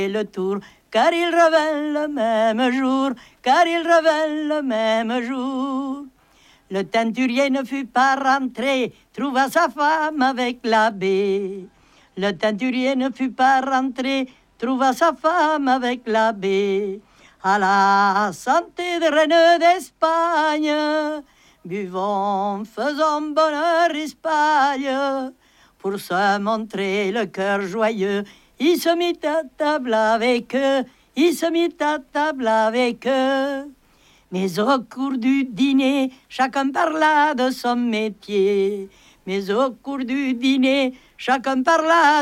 le tour, car il revint le même jour, car il revint le même jour. Le teinturier ne fut pas rentré, trouva sa femme avec l'abbé. Le teinturier ne fut pas rentré, trouva sa femme avec l'abbé. À la santé de Reine d'Espagne, buvons, faisons bonheur Espagne. Pour se montrer le cœur joyeux, il se mit à table avec eux, il se mit à table avec eux. Mais au cours du dîner, chacun parla de son métier. Mais au cours du dîner, chacun parla